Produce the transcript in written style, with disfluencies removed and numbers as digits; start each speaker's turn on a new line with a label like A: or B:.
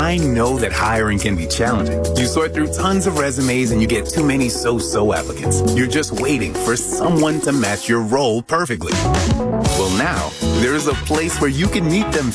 A: I know that hiring can be challenging. You sort through tons of resumes and you get too many so-so applicants. You're just waiting for someone to match your role perfectly. Well, now, there is a place where you can meet them